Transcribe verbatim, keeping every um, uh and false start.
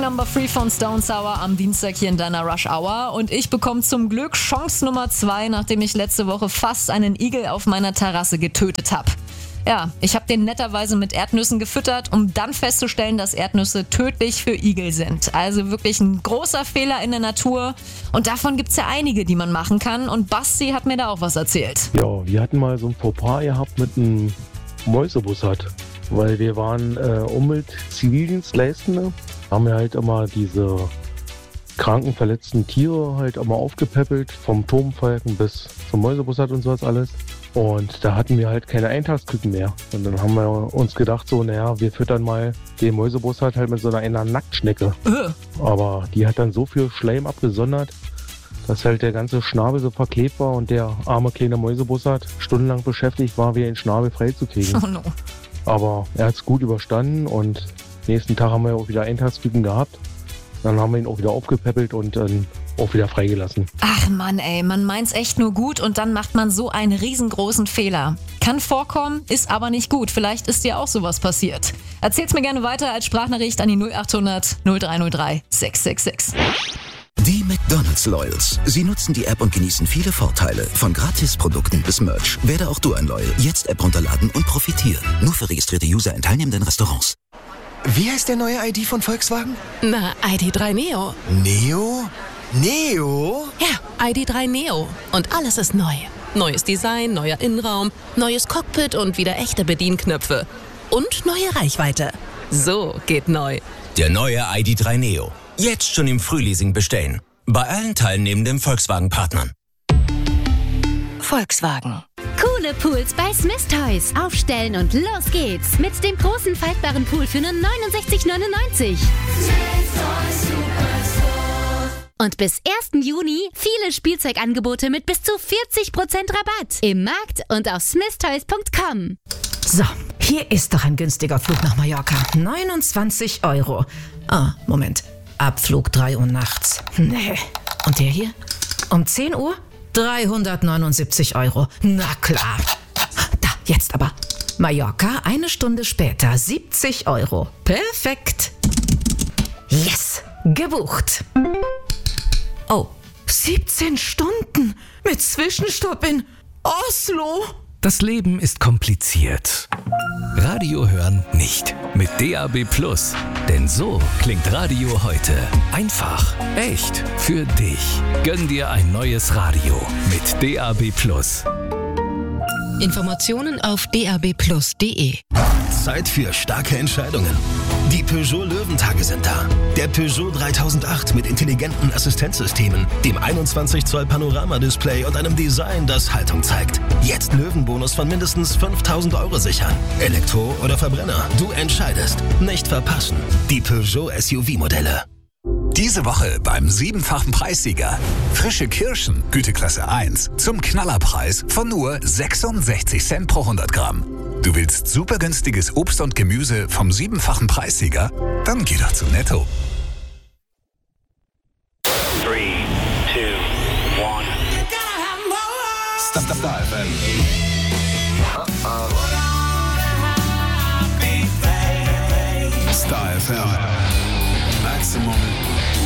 Number three von Stone Sour am Dienstag hier in deiner Rush Hour. Und ich bekomme zum Glück Chance Nummer zwei, nachdem ich letzte Woche fast einen Igel auf meiner Terrasse getötet habe. Ja, ich habe den netterweise mit Erdnüssen gefüttert, um dann festzustellen, dass Erdnüsse tödlich für Igel sind. Also wirklich ein großer Fehler in der Natur. Und davon gibt es ja einige, die man machen kann. Und Basti hat mir da auch was erzählt. Ja, wir hatten mal so ein Fauxpas gehabt mit einem Mäusebussard. Weil wir waren äh, Umwelt-Zivildienstleistende, haben wir halt immer diese kranken, verletzten Tiere halt immer aufgepäppelt, vom Turmfalken bis zum Mäusebussard und sowas alles. Und da hatten wir halt keine Eintagsküken mehr. Und dann haben wir uns gedacht, so, naja, wir füttern mal den Mäusebussard halt mit so einer, einer Nacktschnecke. Uh. Aber die hat dann so viel Schleim abgesondert, dass halt der ganze Schnabel so verklebt war und der arme kleine Mäusebussard stundenlang beschäftigt war, wieder den Schnabel freizukriegen. Oh no. Aber er hat es gut überstanden und nächsten Tag haben wir auch wieder Eintagsküken gehabt. Dann haben wir ihn auch wieder aufgepäppelt und dann auch wieder freigelassen. Ach Mann, ey, man meint's echt nur gut und dann macht man so einen riesengroßen Fehler. Kann vorkommen, ist aber nicht gut. Vielleicht ist dir auch sowas passiert. Erzähl's mir gerne weiter als Sprachnachricht an die null acht hundert null drei null drei sechs sechs sechs. Die McDonald's Loyals. Sie nutzen die App und genießen viele Vorteile. Von Gratisprodukten bis Merch. Werde auch du ein Loyal. Jetzt App runterladen und profitieren. Nur für registrierte User in teilnehmenden Restaurants. Wie heißt der neue I D von Volkswagen? Na, I D drei Neo. Neo? Neo? Ja, I D drei Neo. Und alles ist neu. Neues Design, neuer Innenraum, neues Cockpit und wieder echte Bedienknöpfe. Und neue Reichweite. So geht neu. Der neue I D drei Neo. Jetzt schon im Frühleasing bestellen. Bei allen teilnehmenden Volkswagen-Partnern. Volkswagen. Coole Pools bei Smith Toys. Aufstellen und los geht's. Mit dem großen faltbaren Pool für nur neunundsechzig neunundneunzig. Und bis ersten Juni viele Spielzeugangebote mit bis zu vierzig Prozent Rabatt. Im Markt und auf smith toys punkt com. So, hier ist doch ein günstiger Flug nach Mallorca. neunundzwanzig Euro. Ah, Moment. Abflug drei Uhr nachts. Nee. Und der hier? Um zehn Uhr? dreihundertneunundsiebzig Euro. Na klar. Da, jetzt aber. Mallorca, eine Stunde später, siebzig Euro. Perfekt. Yes, gebucht. Oh, siebzehn Stunden mit Zwischenstopp in Oslo. Das Leben ist kompliziert. Radio hören nicht. Mit D A B Plus. Denn so klingt Radio heute. Einfach, echt, für dich. Gönn dir ein neues Radio mit D A B Plus. Informationen auf d a b plus punkt d e. Zeit für starke Entscheidungen. Die Peugeot Löwentage sind da. Der Peugeot dreitausendacht mit intelligenten Assistenzsystemen, dem einundzwanzig Zoll Panoramadisplay und einem Design, das Haltung zeigt. Jetzt Löwenbonus von mindestens fünftausend Euro sichern. Elektro oder Verbrenner, du entscheidest. Nicht verpassen. Die Peugeot S U V-Modelle. Diese Woche beim siebenfachen Preissieger. Frische Kirschen, Güteklasse eins, zum Knallerpreis von nur sechsundsechzig Cent pro hundert Gramm. Du willst super günstiges Obst und Gemüse vom siebenfachen Preissieger? Dann geh doch zu Netto. Three, two, one. Stop, stop, stop, F M. Star F M. Maximum